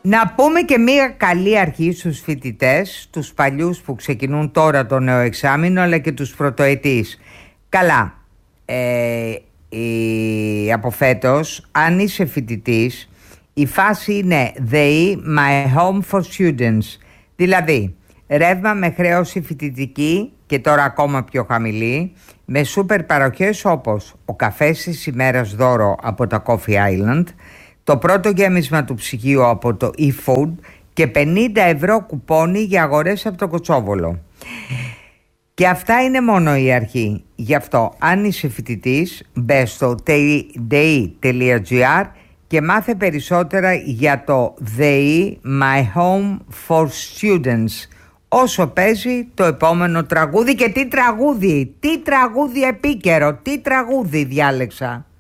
Να πούμε και μία καλή αρχή στους φοιτητές, τους παλιούς που ξεκινούν τώρα το νέο εξάμηνο, αλλά και τους πρωτοετής. Καλά, από φέτος, αν είσαι φοιτητής, η φάση είναι ΔΕΗ My Home for Students. Δηλαδή, ρεύμα με χρέωση φοιτητική και τώρα ακόμα πιο χαμηλή, με σούπερ παροχές όπως ο καφές της ημέρας δώρο από τα Coffee Island, το πρώτο γέμισμα του ψυγείου από το eFood και 50 ευρώ κουπόνι για αγορές από το Κοτσόβολο. Και αυτά είναι μόνο η αρχή. Γι' αυτό, αν είσαι φοιτητής, μπες στο dei.gr και μάθε περισσότερα για το ΔΕΗ My Home for Students, όσο παίζει το επόμενο τραγούδι. Και τι τραγούδι επίκαιρο, τι τραγούδι διάλεξα.